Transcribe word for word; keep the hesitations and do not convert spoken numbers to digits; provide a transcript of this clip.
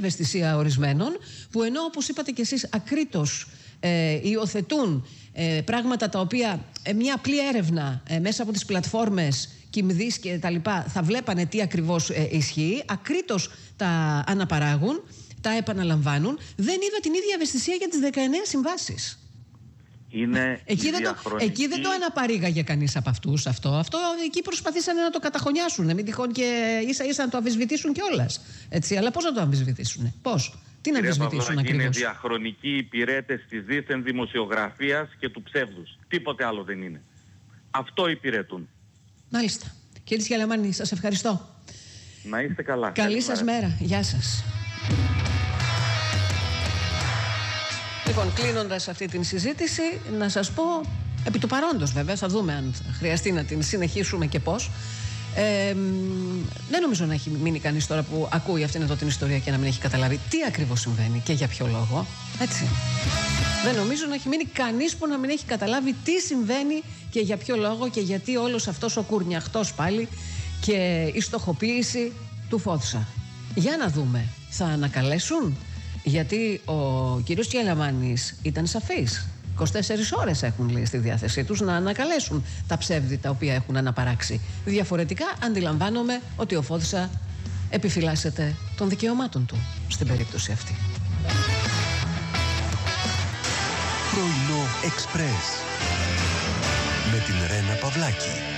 ευαισθησία ορισμένων, που ενώ, όπως είπατε κι εσείς, ακρίτως ε, υιοθετούν ε, πράγματα τα οποία ε, μια απλή έρευνα ε, μέσα από τις πλατφόρμες Κιμδής και τα λοιπά θα βλέπανε τι ακριβώς ε, ισχύει, ακρίτως τα αναπαράγουν, τα επαναλαμβάνουν. Δεν είδα την ίδια ευαισθησία για τις δεκαεννέα συμβάσεις. Είναι εκεί, δεν το, εκεί δεν το αναπαρήγαγε κανείς από αυτούς αυτό. Αυτό εκεί προσπαθήσανε να το καταχωνιάσουν. Μην τυχόν και ίσα ίσα να το αμφισβητήσουν κιόλας. Έτσι, αλλά πώς να το αμφισβητήσουν, πώς, τι να αμφισβητήσουν ακριβώς? Είναι διαχρονικοί υπηρέτες της δίθεν δημοσιογραφίας και του ψεύδους. Τίποτε άλλο δεν είναι. Αυτό υπηρετούν. Μάλιστα. Κύριε Σκιαλαμάνη, σας ευχαριστώ. Να είστε καλά. Καλή σας μέρα. Γεια σας. Λοιπόν, κλείνοντας αυτή την συζήτηση, να σας πω, επί του παρόντος βέβαια, θα δούμε αν χρειαστεί να την συνεχίσουμε και πώς. Ε, δεν νομίζω να έχει μείνει κανείς τώρα που ακούει αυτήν εδώ την ιστορία και να μην έχει καταλάβει τι ακριβώς συμβαίνει και για ποιο λόγο. Έτσι. Δεν νομίζω να έχει μείνει κανείς που να μην έχει καταλάβει τι συμβαίνει και για ποιο λόγο και γιατί όλος αυτός ο κουρνιαχτός πάλι και η στοχοποίηση του Φόθσα. Για να δούμε, θα ανακαλέσουν? Γιατί ο κύριος Κιαλαμάνης ήταν σαφής. είκοσι τέσσερις ώρες έχουν, λέει, στη διάθεσή τους να ανακαλέσουν τα ψεύδη τα οποία έχουν αναπαράξει. Διαφορετικά αντιλαμβάνομαι ότι ο Φόθσα επιφυλάσσεται των δικαιωμάτων του στην περίπτωση αυτή. Πρωινό Εξπρές με την Ρένα Παυλάκη.